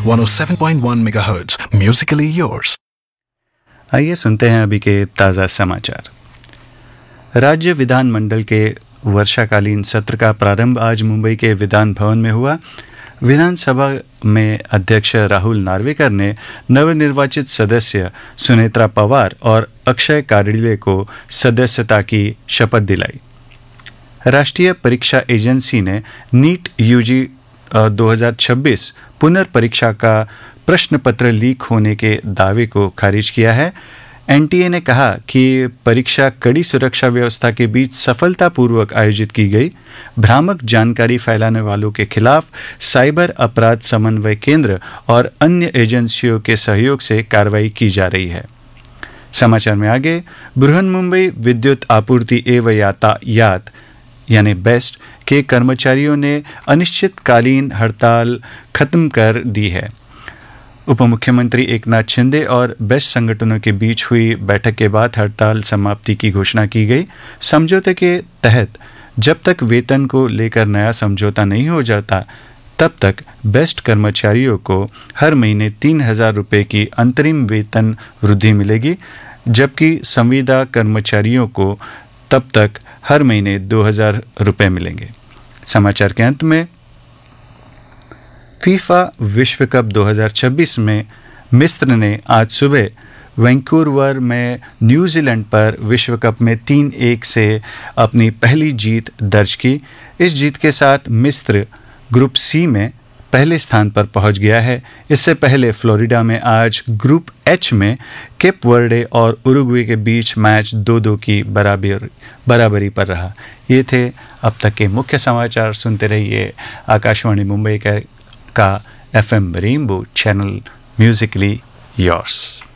107.1 MHz, musically yours. आइए सुनते हैं अभी के ताज़ा समाचार। राज्य विधानमंडल के वर्षाकालीन सत्र का प्रारंभ आज मुंबई के विधान भवन में हुआ। विधानसभा में अध्यक्ष राहुल नार्वेकर ने नवनिर्वाचित सदस्य सुनेत्रा पवार और अक्षय कारिले को सदस्यता की शपथ दिलाई। राष्ट्रीय परीक्षा एजेंसी ने नीट यूजी 2026 पुनर्परीक्षा का प्रश्न पत्र लीक होने के दावे को खारिज किया है। एनटीए ने कहा कि परीक्षा कड़ी सुरक्षा व्यवस्था के बीच सफलतापूर्वक आयोजित की गई। भ्रामक जानकारी फैलाने वालों के खिलाफ साइबर अपराध समन्वय केंद्र और अन्य एजेंसियों के सहयोग से कार्रवाई की जा रही है। समाचार में आगे, बृहन्मुंबई विद्युत आपूर्ति एवं यातायात यानी बेस्ट के कर्मचारियों ने अनिश्चितकालीन हड़ताल खत्म कर दी है। उप मुख्यमंत्री एकनाथ शिंदे और बेस्ट संगठनों के बीच हुई बैठक के बाद हड़ताल समाप्ति की घोषणा की गई। समझौते के तहत जब तक वेतन को लेकर नया समझौता नहीं हो जाता, तब तक बेस्ट कर्मचारियों को हर महीने 3,000 रुपये की अंतरिम वेतन वृद्धि मिलेगी, जबकि संविदा कर्मचारियों को तब तक हर महीने 2,000 रुपये मिलेंगे। समाचार के अंत में, फीफा विश्व कप 2026 में मिस्र ने आज सुबह वैंकूवर में न्यूजीलैंड पर विश्व कप में 3-1 से अपनी पहली जीत दर्ज की। इस जीत के साथ मिस्र ग्रुप सी में पहले स्थान पर पहुंच गया है। इससे पहले फ्लोरिडा में आज ग्रुप एच में केप वर्डे और उरुग्वे के बीच मैच 2-2 की बराबरी पर रहा। ये थे अब तक के मुख्य समाचार। सुनते रहिए आकाशवाणी मुंबई का FM rainbow channel, Musically yours.